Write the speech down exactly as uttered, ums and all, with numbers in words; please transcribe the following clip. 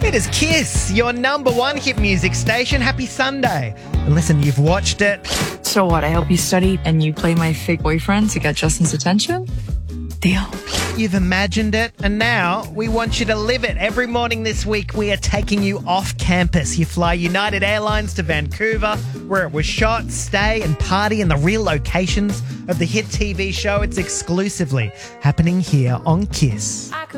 It is Kiss, your number one hit music station. Happy Sunday. And listen, you've watched it. So what, I help you study and you play my fake boyfriend to get Justin's attention? Deal. You've imagined it, and now we want you to live it. Every morning this week, we are taking you off campus. You fly United Airlines to Vancouver, where it was shot, stay and party in the real locations of the hit T V show. It's exclusively happening here on Kiss.